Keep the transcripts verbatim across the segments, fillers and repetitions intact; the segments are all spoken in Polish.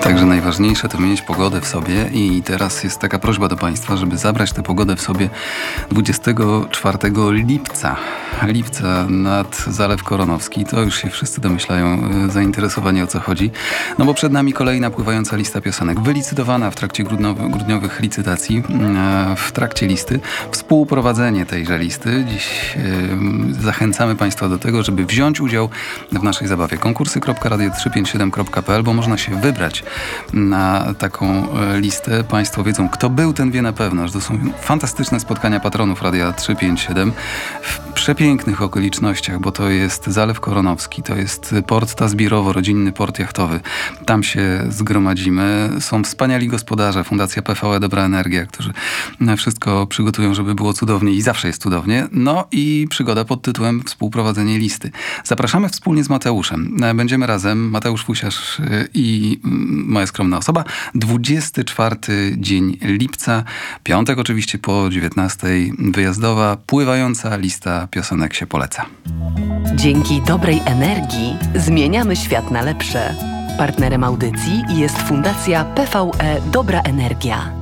Także najważniejsze to mieć pogodę w sobie i teraz jest taka prośba do Państwa, żeby zabrać tę pogodę w sobie dwudziestego czwartego lipca. Lipca nad Zalew Koronowski. To już się wszyscy domyślają, zainteresowani o co chodzi. No bo przed nami kolejna pływająca lista piosenek. Wylicytowana w trakcie grudnowy, grudniowych licytacji. W trakcie listy. Współprowadzenie tejże listy. Dziś yy, zachęcamy Państwa do tego, żeby wziąć udział w naszej zabawie. konkursy kropka radio trzysta pięćdziesiąt siedem kropka p l, bo można się wybrać na taką listę. Państwo wiedzą, kto był, ten wie na pewno, że to są fantastyczne spotkania patronów Radia trzysta pięćdziesiąt siedem w przepięknych okolicznościach, bo to jest Zalew Koronowski, to jest port Tazbirowo, rodzinny port jachtowy. Tam się zgromadzimy. Są wspaniali gospodarze, Fundacja P V E Dobra Energia, którzy wszystko przygotują, żeby było cudownie i zawsze jest cudownie. No i przygoda pod tytułem Współprowadzenie listy. Zapraszamy wspólnie z Mateuszem. Będziemy razem, Mateusz Fusiarz i moja skromna osoba. dwudziesty czwarty dzień lipca, piątek oczywiście po dziewiętnastej, wyjazdowa, pływająca lista piosenek się poleca. Dzięki dobrej energii zmieniamy świat na lepsze. Partnerem audycji jest Fundacja P V E Dobra Energia.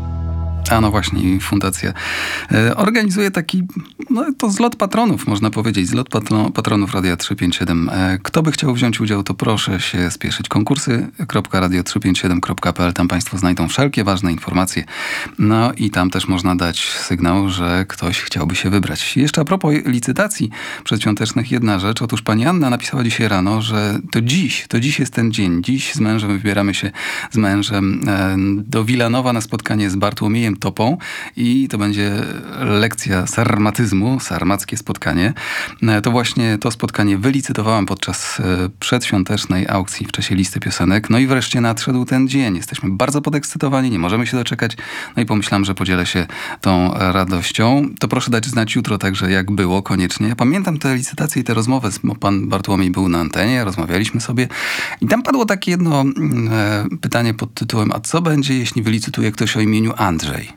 A no właśnie, fundacja e, organizuje taki, no to zlot patronów, można powiedzieć, zlot patron, patronów Radia trzysta pięćdziesiąt siedem. E, kto by chciał wziąć udział, to proszę się spieszyć. konkursy kropka radio trzysta pięćdziesiąt siedem kropka p l, tam Państwo znajdą wszelkie ważne informacje. No i tam też można dać sygnał, że ktoś chciałby się wybrać. Jeszcze a propos licytacji przedświątecznych, jedna rzecz. Otóż pani Anna napisała dzisiaj rano, że to dziś, to dziś jest ten dzień. Dziś z mężem wybieramy się z mężem e, do Wilanowa na spotkanie z Bartłomiejem Topą i to będzie lekcja sarmatyzmu, sarmackie spotkanie. To właśnie to spotkanie wylicytowałam podczas przedświątecznej aukcji w czasie listy piosenek. No i wreszcie nadszedł ten dzień. Jesteśmy bardzo podekscytowani, nie możemy się doczekać. No i pomyślałam, że podzielę się tą radością. To proszę dać znać jutro także, jak było koniecznie. Ja pamiętam te licytacje i te rozmowy. Pan Bartłomiej był na antenie, rozmawialiśmy sobie i tam padło takie jedno e, pytanie pod tytułem: a co będzie, jeśli wylicytuje ktoś o imieniu Andrzej?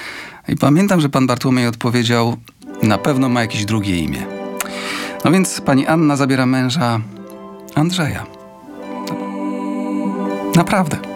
I pamiętam, że pan Bartłomiej odpowiedział: na pewno ma jakieś drugie imię. No więc pani Anna zabiera męża Andrzeja. Naprawdę.